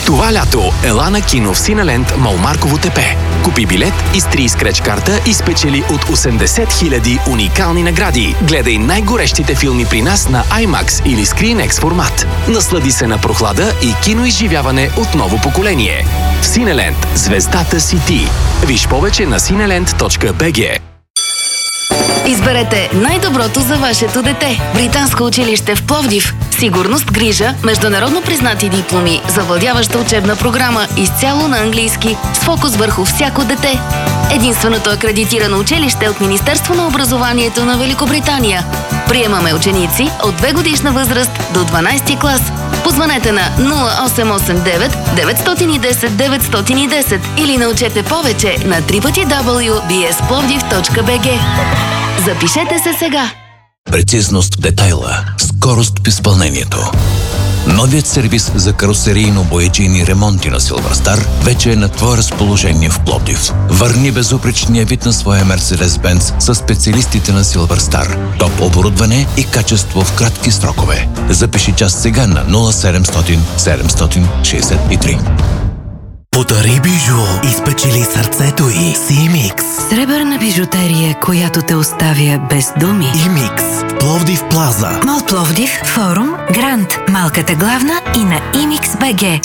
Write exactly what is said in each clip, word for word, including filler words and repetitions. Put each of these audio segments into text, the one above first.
Това лято ела на кино в Синеленд Малмарково тепе. Купи билет, изтри скреч карта и спечели от осемдесет хиляди уникални награди. Гледай най-горещите филми при нас на IMAX или ScreenX формат. Наслади се на прохлада и киноизживяване от ново поколение. В Синеленд звездата си ти. Виж повече на синеленд точка би джи. Изберете най-доброто за вашето дете. Британско училище в Пловдив. Сигурност, грижа, международно признати дипломи, завладяваща учебна програма изцяло на английски, с фокус върху всяко дете. Единственото акредитирано училище от Министерство на образованието на Великобритания. Приемаме ученици от две годишна възраст до дванайсети клас. Позванете на нула осем осем девет деветстотин и десет деветстотин и десет или научете повече на дабъл ю дабъл ю дабъл ю точка би ес пловдив точка би джи. Запишете се сега! Прецизност в детайла, скорост в изпълнението. Новият сервис за карусерийно-бояджийни ремонти на Силвърстар вече е на твое разположение в Пловдив. Върни безупречния вид на своя Мерцедес-Бенц със специалистите на Силвърстар. Топ оборудване и качество в кратки срокове. Запиши час сега на нула седемстотин седемстотин шейсет и три. Подари бижу и спечели сърцето й с имикс. Сребърна бижутерия, която те оставя без думи. Имикс в Пловдив Плаза. Мол Пловдив, Форум, Гранд, Малката главна и на имикс точка би джи.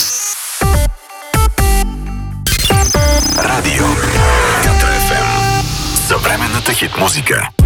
Радио Катра еф ем. Съвременната хит музика.